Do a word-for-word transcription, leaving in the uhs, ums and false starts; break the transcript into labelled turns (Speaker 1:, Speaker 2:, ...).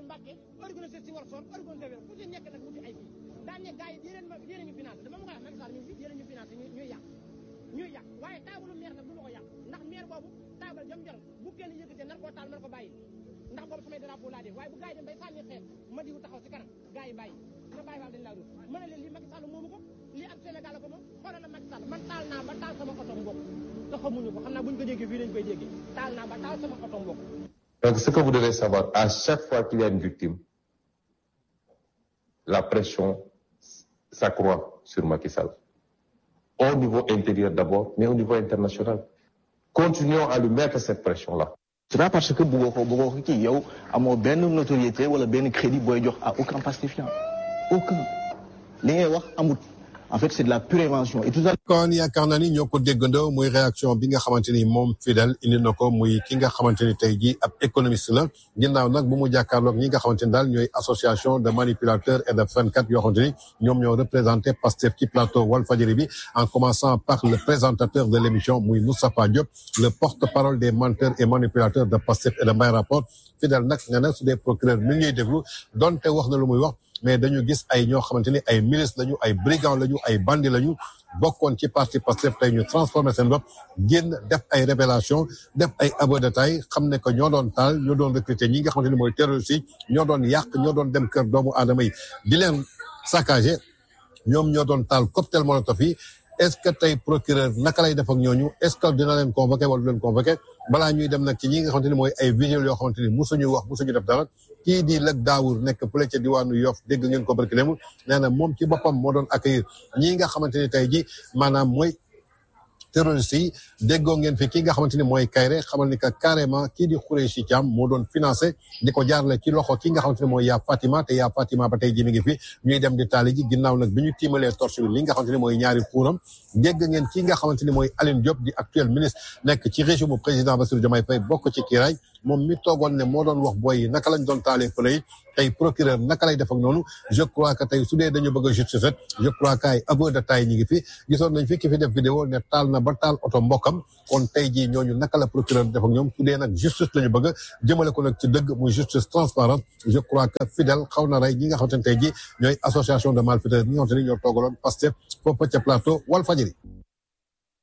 Speaker 1: Mbacké organisé si war soon organisé wér ku si nekk nag wuti ay fii daan ne gars yi yéen ma yéen ñu financé dama ma ko wax Macky Sall ñu fi yéen ñu financé ñuy yàq ñuy yàq waaye taabalu maire nag du ma ko yàq ndax maire boobu taabal jam jor bu kenn yëkkatee nar koo taal nar ko bàyyi ndax boobu samay drapeau laa def waaye bu gars yi dem bay sànni xeet ma diwu taxaw si kanam gars yi bàyyi na bàyyi faal dañ laa dul mën na leen lii Macky Sall moomu ko lii ab Sénégal ko moom xoolal la Macky Sall man taal naa ba taal sama oto mbokk te xamuñu ko xam naa buñ ko déggee fii lañ koy déggee taal naa ba taal sama oto mbokk.
Speaker 2: Donc ce que vous devez savoir, à chaque fois qu'il y a une victime, la pression s'accroît sur Macky Sall. Au niveau intérieur d'abord, mais au niveau international. Continuons à lui mettre cette pression-là.
Speaker 3: C'est pas parce que bëggoo ko bëggoo ko kii yow amoo benn notoriété wala benn crédit booy jox à aucun pacifiant aucun li ngay wax amut en fait c'est de la prévention et tout ça.
Speaker 4: kon yaakaar naa ni ñoo ko déggandoo muy réaction bi nga xamante ni moom Fidèle indi na ko muy ki nga xamante ni tey jii ab économiste la ginnaaw nag bu mu jàkkaarloog ñi nga xamante ni daal ñooy association de manipulateurs et de fenkat yoo xamante ni ñoom ñoo représenté Pastef ci plateau Walfadjri bi en commençant par le présentateur de l'émission muy Moustapha Diop le porte-parole des menteurs et manipulateurs de Pastef et de Mbaye Rapport Fidèle nag nee na su dee procureur mi ngi ñuy déglu donte wax na lu muy wax mais dañu gis ay ñoo xamante ni ay milices lañu ay brigands lañu ay bandits lañu bokkoon ci parti Pastef tey ñu transformé seen bopp génn def ay révélation def ay aveux de taille xam ne que ñoo doon taal ñoo doon recruter ñi nga xamante ni mooy terroristes yi ñoo doon yàq ñoo doon dem kër doomu aadama yi di leen saccager ñoom ñoo doon taal cocktail molotov yi est-ce que tey procureur naka lay def ak ñooñu est-ce que dina leen convoquer wala du leen convoquer balaa ñuy dem nag ci ñi nga xamante ni mooy ay vigiles yoo xamante ni musuñu wax musuñu def dara kii di Lëg Daawur nekk fële ca diwaanu Yoff dégg ngeen ko barki léemu nee na moom ci boppam moo doon accueillir ñii nga xamante ni tey ji maanaam mooy terroristes yi déggoo ngeen fi kii nga xamante ni mooy Kayre xamal ni que carrément kii di Khoureychi Thiam moo doon financé di ko jaarale ci loxo ki nga xamante ni mooy yaa Fatima te yaa Fatima ba tey ji mi ngi fi ñuy dem di taali ji ginnaaw nag bi ñu tiimalee torche bi li nga xamante ni mooy ñaari xuuram dégg ngeen kii nga xamante ni mooy Aline Diop di actuel ministre nekk ci régime bu président Bassirou Diomaye Faye bokk ci kiiraay moom mi toogoon ne moo doon wax booy yi naka lañ doon taalee fële yi tey procureur naka lay def ak noonu je crois que tey su dee dañu bëgg a justice je crois que ay aveu de taille ñi ngi fi gisoon nañ fi ki fi def vidéo ne taal na ba taal oto mbokkam kon tey jii ñooñu naka la procureur def ak ñoom su dee nag justice la ñu bëgg jëmale ko nag ci dëgg muy justice transparente je crois que Fidèle xaw na rey ñi nga xamante ne tey jii ñooy association de malfaiteurs ñi nga xamante ni ñoo toogaloon Pastef foofu ca plateau Walfadjri